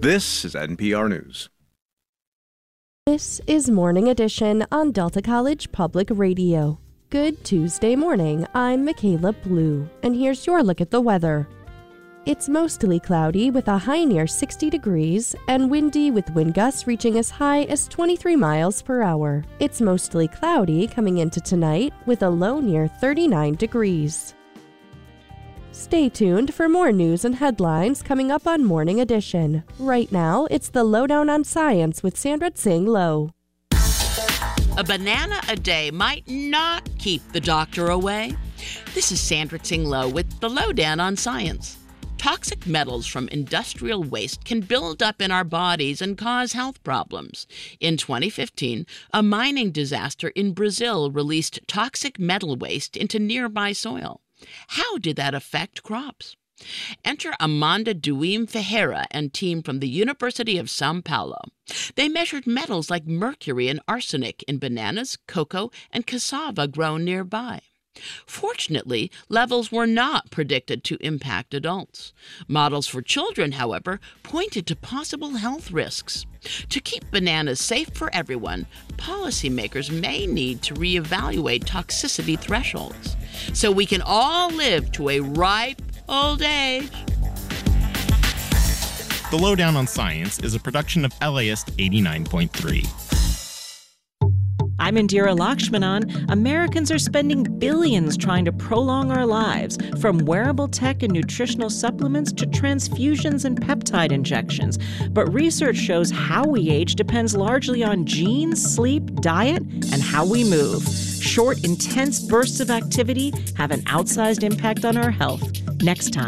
This is NPR News. This is Morning Edition on Delta College Public Radio. Good Tuesday morning, I'm Michaela Blue, and here's your look at the weather. It's mostly cloudy with a high near 60 degrees and windy with wind gusts reaching as high as 23 miles per hour. It's mostly cloudy coming into tonight with a low near 39 degrees. Stay tuned for more news and headlines coming up on Morning Edition. Right now, it's the Lowdown on Science with Sandra Tsing Loh. A banana a day might not keep the doctor away. This is Sandra Tsing Loh with the Lowdown on Science. Toxic metals from industrial waste can build up in our bodies and cause health problems. In 2015, a mining disaster in Brazil released toxic metal waste into nearby soil. How did that affect crops? Enter Amanda Duim Ferreira and team from the University of São Paulo. They measured metals like mercury and arsenic in bananas, cocoa, and cassava grown nearby. Fortunately, levels were not predicted to impact adults. Models for children, however, pointed to possible health risks. To keep bananas safe for everyone, policymakers may need to reevaluate toxicity thresholds so we can all live to a ripe old age. The Lowdown on Science is a production of LAist 89.3. I'm Indira Lakshmanan. Americans are spending billions trying to prolong our lives, from wearable tech and nutritional supplements to transfusions and peptide injections. But research shows how we age depends largely on genes, sleep, diet, and how we move. Short, intense bursts of activity have an outsized impact on our health. Next time.